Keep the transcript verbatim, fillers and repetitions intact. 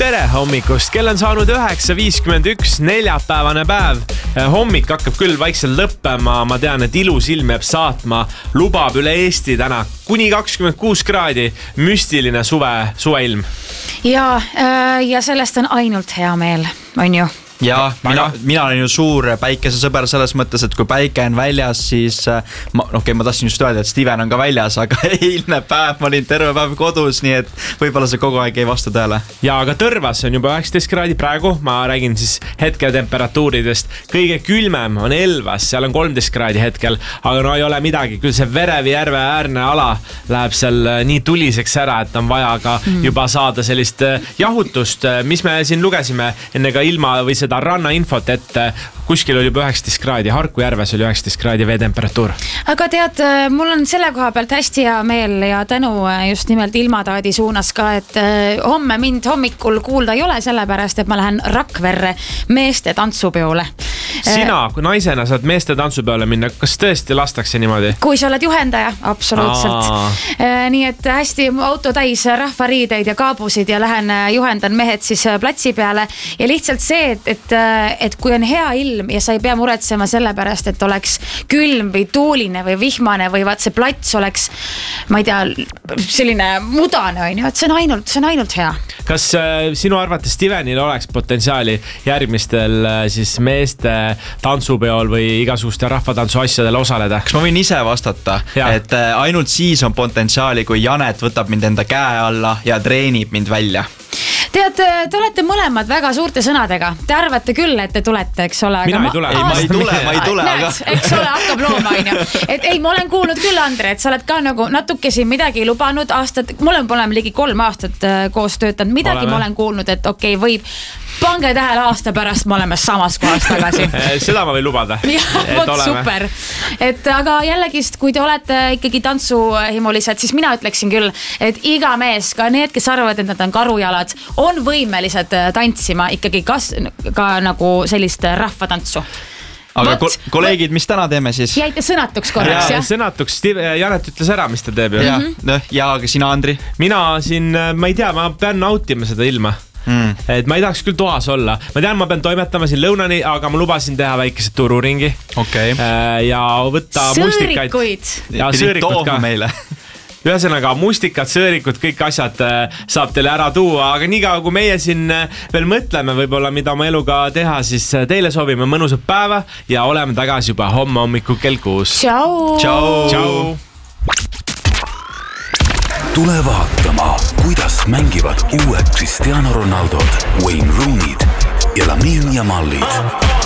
tere hommikust, kell on saanud üheksa viiskümmend üks, neljapäevane päev. Hommik hakkab küll vaikselt lõppema, ma tean, et ilus ilm jääb saatma, lubab üle Eesti täna kuni kakskümmend kuus kraadi, müstiline suve, suveilm. Ja, ja sellest on ainult hea meel, on ju? Ja mina, mina olen ju suur päikesesõber selles mõttes, et kui päike on väljas, siis ma, no okei, ma tahtsin just öelda, et Steven on ka väljas, aga eilne päev, ma olin terve päev kodus, nii et võib-olla see kogu aeg ei vasta tõele. Ja aga Tõrvas on juba üheksateist kraadi praegu, ma räägin siis hetke temperatuuridest. Kõige külmem on Elvas, seal on kolmteist kraadi hetkel, aga no ei ole midagi, küll see Verevi järve äärne ala läheb seal nii tuliseks ära, et on vaja ka juba saada sellist jahutust, mis me siin lugesime enne ka ilma või seda ranna infot, et kuskil oli juba üheksateist kraadi, Harku järves oli üheksateist kraadi veetemperatuur. Aga tead, mul on selle koha pealt hästi hea meel ja tänu just nimelt ilmataadi suunas ka, et homme mind hommikul kuulda ei ole, sellepärast, et ma lähen Rakverre meeste tantsupeole. Sina, kui naisena saad meeste tantsupeole minna, kas tõesti lastakse niimoodi? Kui sa oled juhendaja, absoluutselt. Aa. Nii et hästi auto täis rahvariideid ja kaabusid ja lähen juhendan mehed siis platsi peale ja lihtsalt see, et, et, et kui on hea ilm ja sa ei pea muretsema selle pärast, et oleks külm või tuuline või vihmane või vaat see plats oleks, ma ei tea, selline mudane on ju, et see on ainult, see on ainult hea. Kas äh, sinu arvates Stevenil oleks potentsiaali järgmistel äh, siis meeste tantsupeol või igasuguste rahvatantsu asjadel osaleda? Kas ma võin ise vastata, ja. et äh, ainult siis on potentsiaali, kui Janet võtab mind enda käe alla ja treenib mind välja. Tead, te olete mõlemad väga suurte sõnadega. Te arvate küll, et te tulete, eks ole. Mina ei tule. Ei, ma ei tule, ma ei tule. Näed, aga... eks ole, hakkab looma, on ju. Et ei, ma olen kuulnud küll, Andre, et sa oled ka nagu natuke siin midagi lubanud aastat. Mul on poleme ligi kolm aastat koos töötanud. Midagi oleme. Ma olen kuulnud, et okei, okay, võib... Pange tähele aasta pärast, me oleme samas kohas tagasi. Seda ma võin lubada. Jah, vot super. Et aga jällegist, kui te olete ikkagi tantsuhimulised, siis mina ütleksin küll, et iga mees, ka need, kes arvavad, et nad on karujalad, on võimelised tantsima ikkagi kas, ka nagu sellist rahvatantsu. Aga Võt, kolleegid, mis täna teeme siis? Jäite sõnatuks korraks, ja, jah? Sõnatuks, Janet ütles ära, mis ta teeb. Ja, mm-hmm. ja aga sina, Andri? Mina siin, ma ei tea, ma pean nautima seda ilma. Mm. Et ma ei tahaks küll toas olla. Ma tean, ma pean toimetama siin lõunani, aga ma lubasin teha väikese tururingi. Okay. Ja võtta mustikaid. Sõõrikuid. Ja sõõrikud ka. Meile. Ühesõnaga, mustikad, sõõrikud, kõik asjad saab teile ära tuua, aga niikaua kui meie siin veel mõtleme võib-olla, mida oma eluga teha, siis teile soovime mõnusat päeva ja oleme tagasi juba homme hommikul kell kuus. Tšau! Tšau! Tšau! Tule vaatama, kuidas mängivad uued Cristiano Ronaldod, Wayne Rooney'd ja Lamine Yamalid.